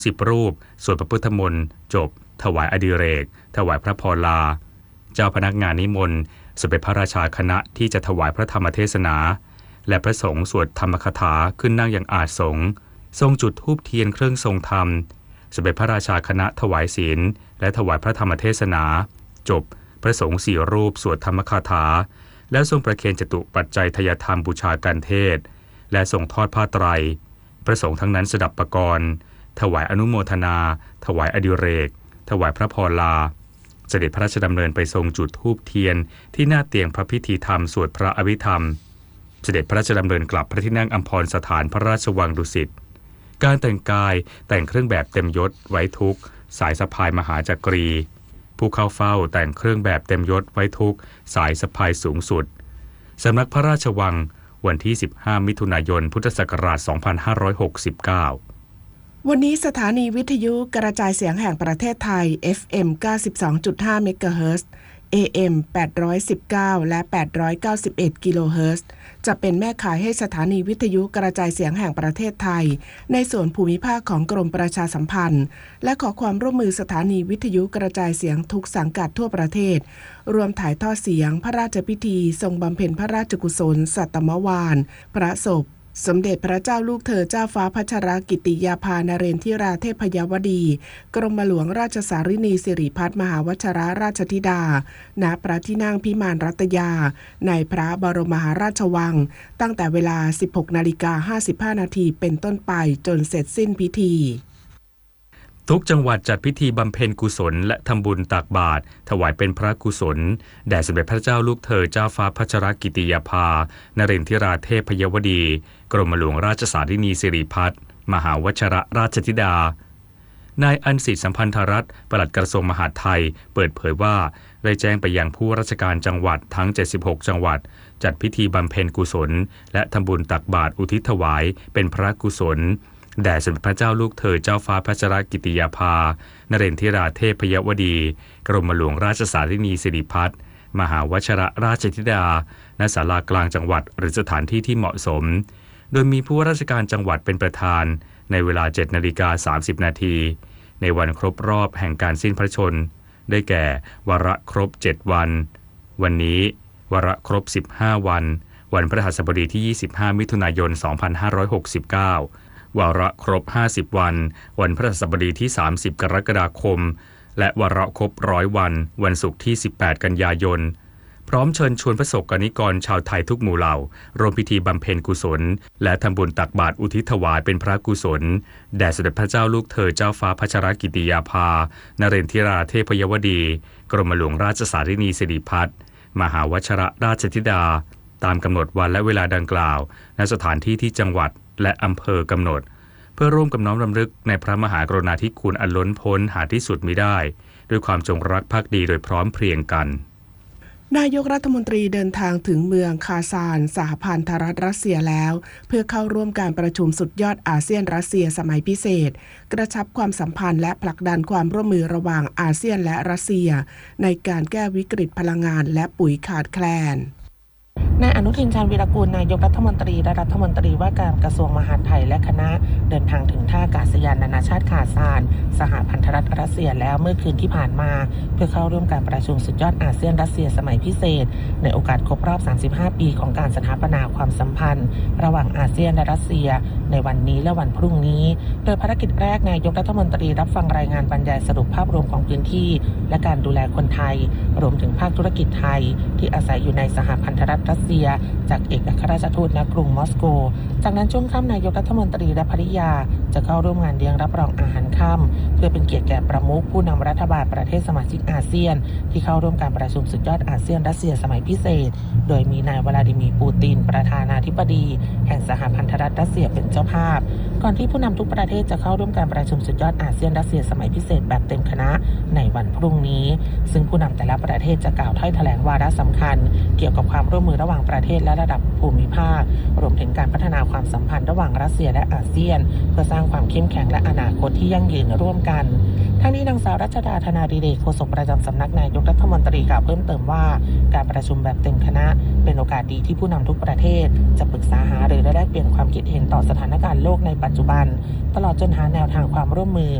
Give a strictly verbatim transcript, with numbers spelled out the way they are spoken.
สิบรูปสวดพระพุทธมนต์จบถวายอดิเรกถวายพระพรลาเจ้าพนักงานนิมนต์สมเด็จพระราชาคณะที่จะถวายพระธรรมเทศนาและพระสงฆ์สวดธรรมคถาขึ้นนั่งอย่างอาสงฆ์ทรงจุดธูปเทียนเครื่องทรงธรรมสมเด็จพระราชาคณะถวายศีลและถวายพระธรรมเทศนาจบพระสงฆ์สี่รูปสวดธรรมคถาแล้วทรงประเคนจตุปัจจัยทยธรรมบูชาการเทศและทรงทอดผ้าไตรพระสงฆ์ทั้งนั้นสดับประกรณ์ถวายอนุโมทนาถวายอดิเรกถวายพระพรลาเสด็จพระราชดำเนินไปทรงจุดธูปเทียนที่หน้าเตียงพระพิธีธรรมสวดพระอภิธรรมเสด็จพระราชดำเนินกลับพระที่นั่งอัมพรสถานพระราชวังดุสิตการแต่งกายแต่งเครื่องแบบเต็มยศไว้ทุกสายสะพายมหาจักรีผู้เข้าเฝ้าแต่งเครื่องแบบเต็มยศไว้ทุกสายสะพายสูงสุดสำนักพระราชวังวันที่สิบห้ามิถุนายนพุทธศักราชสองพันห้าร้อยหกสิบเก้าวันนี้สถานีวิทยุกระจายเสียงแห่งประเทศไทย เอฟ เอ็ม เก้าสิบสองจุดห้า เมกะเฮิรตซ์ เอ เอ็ม แปดร้อยสิบเก้า และ แปดร้อยเก้าสิบเอ็ด กิโลเฮิรตซ์ จะเป็นแม่ข่ายให้สถานีวิทยุกระจายเสียงแห่งประเทศไทยในส่วนภูมิภาคของกรมประชาสัมพันธ์และขอความร่วมมือสถานีวิทยุกระจายเสียงทุกสังกัดทั่วประเทศรวมถ่ายทอดเสียงพระราชพิธีทรงบำเพ็ญพระราชกุศลสัตตมวาลพระศพสมเด็จพระเจ้าลูกเธอเจ้าฟ้าพัชรกิติยาภานเรนทิราเทพยวดีกรมหลวงราชสารินีสิริพัฒน์มหาวชิรราชธิดาณพระที่นั่งพิมานรัตยาในพระบรมมหาราชวังตั้งแต่เวลา สิบหกนาฬิกาห้าสิบห้านาทีเป็นต้นไปจนเสร็จสิ้นพิธีทุกจังหวัดจัดพิธีบำเพ็ญกุศลและทำบุญตักบาตรถวายเป็นพระกุศลแด่สมเด็จพระเจ้าลูกเธอเจ้าฟ้าพัชรกิติยาภานเรนทิราเทพยวดีกรมหลวงราชสารินีสิริพัฒน์มหาวชิรราชธิดานายอันสิทธิสัมพันธรัตน์ปลัดกระทรวงมหาดไทยเปิดเผยว่าได้แจ้งไปยังผู้ราชการจังหวัดทั้งเจ็ดสิบหกจังหวัดจัดพิธีบำเพ็ญกุศลและทำบุญตักบาตรอุทิศถวายเป็นพระกุศลแด่สมเด็จพระเจ้าลูกเธอเจ้าฟ้าพัชรกิติยาภานเรนทิราเทพยวดีกรมหลวงราชสารินีสิริพัฒน์มหาวชิรราชธิดาณศาลากลางจังหวัดหรือสถานที่ที่เหมาะสมโดยมีผู้ว่าราชการจังหวัดเป็นประธานในเวลา เจ็ดนาฬิกาสามสิบนาทีในวันครบรอบแห่งการสิ้นพระชนม์ได้แก่วาระครบเจ็ดวันวันนี้วาระครบสิบห้าวันวันพฤหัสบดีที่ยี่สิบห้ามิถุนายนสองพันห้าร้อยหกสิบเก้าวาระครบห้าสิบวันวันพฤหัสบดีที่สามสิบกรกฎาคมและวาระครบร้อยวันวันศุกร์ที่สิบแปดกันยายนพร้อมเชิญชวนพระสงฆ์นิกรชาวไทยทุกหมู่เหล่ารวมพิธีบำเพ็ญกุศลและทำบุญตักบาตรอุทิศถวายเป็นพระกุศลแด่สมเด็จพระเจ้าลูกเธอเจ้าฟ้าพัชรกิติยาภานเรนทิราเทพยวดีกรมหลวงราชสารินีสิริพัฒน์มหาวชิรราชธิดาตามกำหนดวันและเวลาดังกล่าวณสถานที่ที่จังหวัดและอำเภอกำหนดเพื่อร่วมกับน้อมรำลึกในพระมหากรุณาธิคุณอันล้นพ้นหาที่สุดมิได้ด้วยความจงรักภักดีโดยพร้อมเพรียงกันนายกรัฐมนตรีเดินทางถึงเมืองคาซานสหพันธรัฐรัสเซียแล้วเพื่อเข้าร่วมการประชุมสุดยอดอาเซียนรัสเซียสมัยพิเศษกระชับความสัมพันธ์และผลักดันความร่วมมือระหว่างอาเซียนและรัสเซียในการแก้วิกฤตพลังงานและปุ๋ยขาดแคลนนายอนุทินชาญวีรกูลนายกรัฐมนตรีและรัฐมนตรีว่าการกระทรวงมหาดไทยและคณะเดินทางถึงท่าอากาศยานนานาชาติคาซานสหพันธรัฐรัสเซียแล้วเมื่อคืนที่ผ่านมาเพื่อเข้าร่วมการประชุมสุดยอดอาเซียนรัสเซียสมัยพิเศษในโอกาสครบรอบสามสิบห้าปีของการสถาปนาความสัมพันธ์ระหว่างอาเซียนและรัสเซียในวันนี้และวันพรุ่งนี้โดยภารกิจแรกนายกรัฐมนตรีรับฟังรายงานบรรยายสรุปภาพรวมของพื้นที่และการดูแลคนไทยรวมถึงภาคธุรกิจไทยที่อาศัยอยู่ในสหพันธรัฐรัสเซียจากเอกอัครราชทูตณกรุงมอสโกจากนั้นช่วงค่ำนายกรัฐมนตรีและภริยาจะเข้าร่วมงานเลี้ยงรับรองอาหารค่ำเพื่อเป็นเกียรติแก่ประมุขผู้นำรัฐบาลประเทศสมาชิกอาเซียนที่เข้าร่วมการประชุมสุดยอดอาเซียนรัสเซียสมัยพิเศษโดยมีนายวลาดิมีร์ปูตินประธานาธิบดีแห่งสหพันธรัฐรัสเซียเป็นเจ้าภาพก่อนที่ผู้นำทุกประเทศจะเข้าร่วมการประชุมสุดยอดอาเซียนรัสเซียสมัยพิเศษแบบเต็มคณะในวันพรุ่งนี้ซึ่งผู้นำแต่ละประเทศจะกล่าวถ้อยแถลงวาระสำคัญเกี่ยวกับความร่วมมือระหว่างประเทศและระดับภูมิภาครวมถึงการพัฒนาความสัมพันธ์ระหว่างรัสเซียและอาเซียนเพื่อสร้างความเข้มแข็งและอนาคตที่ยั่งยืนร่วมกันทั้งนี้นางสาวรัชดาธนาดิเรกโฆษกประจำสำนักนายกรัฐมนตรีกล่าวเพิ่มเติมว่าการประชุมแบบเต็มคณะเป็นโอกาสดีที่ผู้นำทุกประเทศจะปรึกษาหารือและแลกเปลี่ยนความคิดเห็นต่อสถานการณ์โลกในปัจจุบันตลอดจนหาแนวทางความร่วมมือ